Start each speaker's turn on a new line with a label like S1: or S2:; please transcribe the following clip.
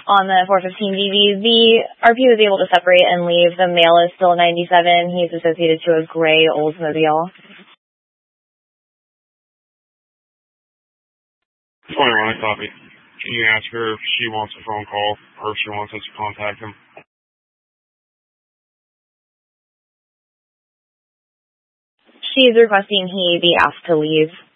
S1: on the 415DV. The RP was able to separate and leave. The male is still 97. He's associated to a gray Oldsmobile.
S2: 21, copy. Can you ask her if she wants a phone call or if she wants us to contact him?
S1: She's requesting he be asked to leave.